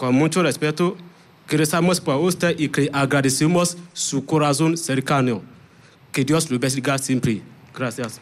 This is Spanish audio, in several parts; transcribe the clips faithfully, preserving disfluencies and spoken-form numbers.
con mucho respeto, que rezamos por usted y que agradecemos su corazón cercano. Que Dios lo bendiga siempre. Gracias.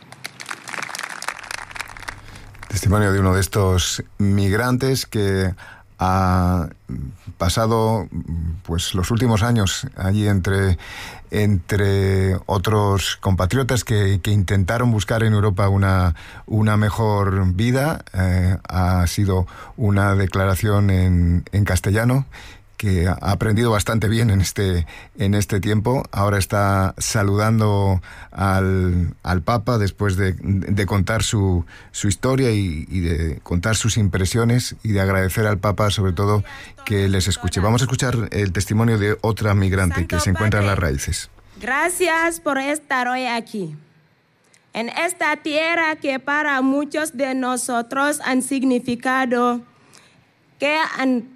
Testimonio de uno de estos migrantes que ha pasado pues los últimos años allí entre, entre otros compatriotas que, que intentaron buscar en Europa una, una mejor vida. Eh, ha sido una declaración en, en castellano que ha aprendido bastante bien en este, en este tiempo. Ahora está saludando al, al Papa después de, de contar su, su historia y, y de contar sus impresiones y de agradecer al Papa, sobre todo, que les escuche. Vamos a escuchar el testimonio de otra migrante Santo que se encuentra Padre, en las raíces. Gracias por estar hoy aquí, en esta tierra que para muchos de nosotros han significado que han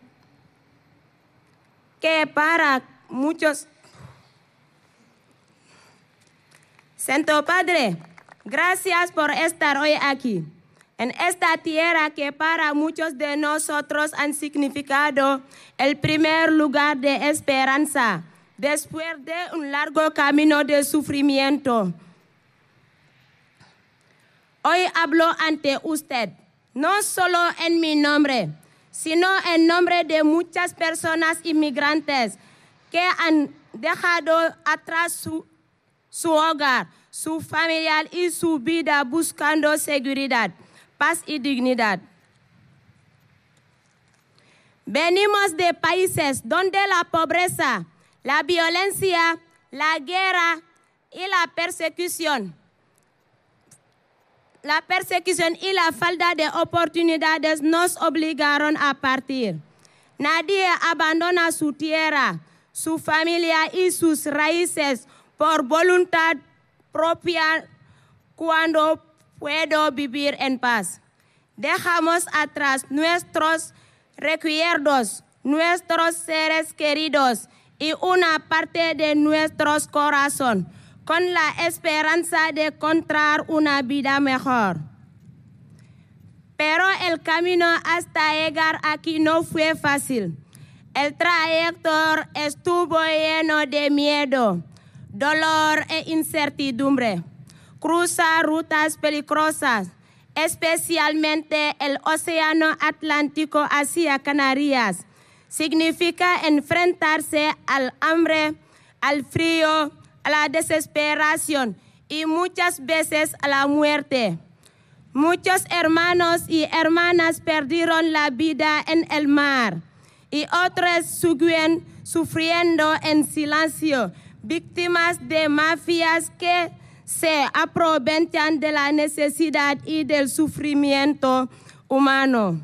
que para muchos... Santo Padre, gracias por estar hoy aquí, en esta tierra que para muchos de nosotros han significado el primer lugar de esperanza, después de un largo camino de sufrimiento. Hoy hablo ante usted, no solo en mi nombre, sino en nombre de muchas personas inmigrantes que han dejado atrás su, su hogar, su familia y su vida buscando seguridad, paz y dignidad. Venimos de países donde la pobreza, la violencia, la guerra y la persecución La persecución y la falta de oportunidades nos obligaron a partir. Nadie abandona su tierra, su familia y sus raíces por voluntad propia cuando puedo vivir en paz. Dejamos atrás nuestros recuerdos, nuestros seres queridos y una parte de nuestros corazones, con la esperanza de encontrar una vida mejor. Pero el camino hasta llegar aquí no fue fácil. El trayecto estuvo lleno de miedo, dolor e incertidumbre. Cruzar rutas peligrosas, especialmente el Océano Atlántico hacia Canarias, significa enfrentarse al hambre, al frío, a la desesperación y muchas veces a la muerte. Muchos hermanos y hermanas perdieron la vida en el mar y otros siguen sufriendo en silencio, víctimas de mafias que se aprovechan de la necesidad y del sufrimiento humano.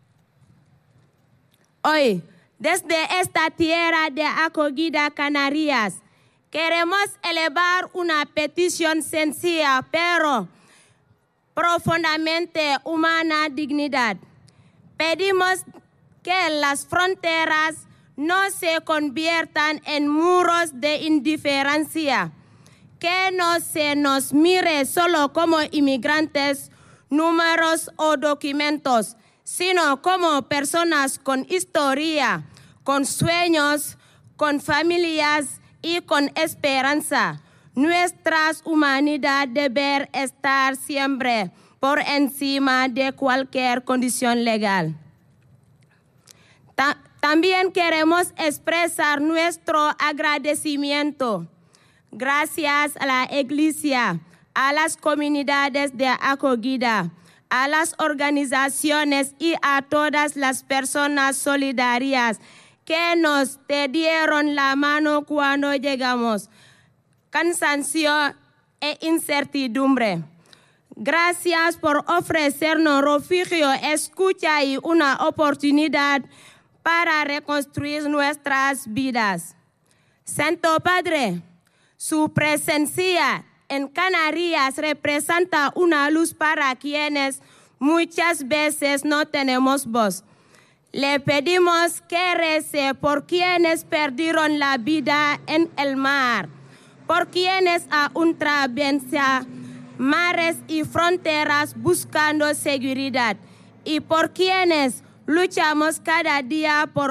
Hoy, desde esta tierra de acogida Canarias, queremos elevar una petición sencilla, pero profundamente humana dignidad. Pedimos que las fronteras no se conviertan en muros de indiferencia, que no se nos mire solo como inmigrantes, números o documentos, sino como personas con historia, con sueños, con familias y con esperanza. Nuestra humanidad debe estar siempre por encima de cualquier condición legal. Ta- también queremos expresar nuestro agradecimiento. Gracias a la Iglesia, a las comunidades de acogida, a las organizaciones y a todas las personas solidarias que nos dieron la mano cuando llegamos, cansancio e incertidumbre. Gracias por ofrecernos refugio, escucha y una oportunidad para reconstruir nuestras vidas. Santo Padre, su presencia en Canarias representa una luz para quienes muchas veces no tenemos voz. Le pedimos que rece por quienes perdieron la vida en el mar, por quienes aún atraviesan mares y fronteras buscando seguridad y por quienes luchamos cada día por